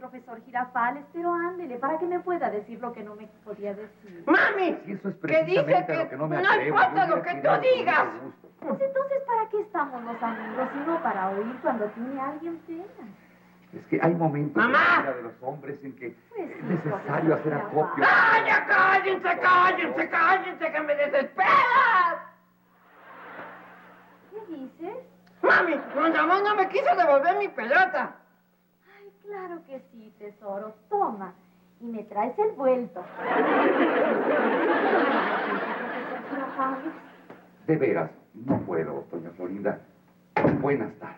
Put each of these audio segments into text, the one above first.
profesor Girafales, pero ándele, para que me pueda decir lo que no me podía decir. ¡Mami! Si eso es ¿Qué dice precisamente que lo que no me no atrevo. importa lo que tú digas? Pues entonces, ¿para qué estamos los amigos? Y no para oír cuando tiene alguien pena. Es que hay momentos ¡Mamá! en la vida de los hombres en que Pues sí, es necesario hacer acopio. ¡Calla, cállense, cállense, cállense, que me desesperas! ¿Qué dices? ¡Mami! Ramón no me quiso devolver mi pelota. Ay, claro que sí, tesoro. Toma. Y me traes el vuelto. De veras, no puedo, doña Florinda. Buenas tardes.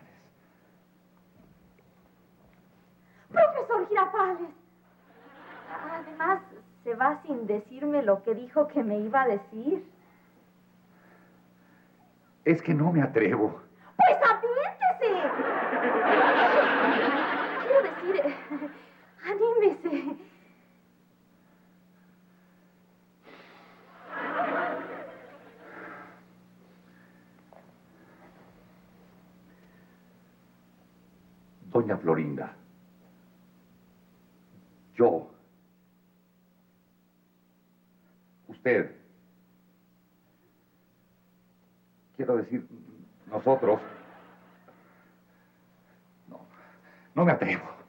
¡Profesor Girafales! Además, se va sin decirme lo que dijo que me iba a decir. Es que no me atrevo. ¡Pues aviéntese! Quiero decir, anímese. Doña Florinda, usted, quiero decir, nosotros, no me atrevo.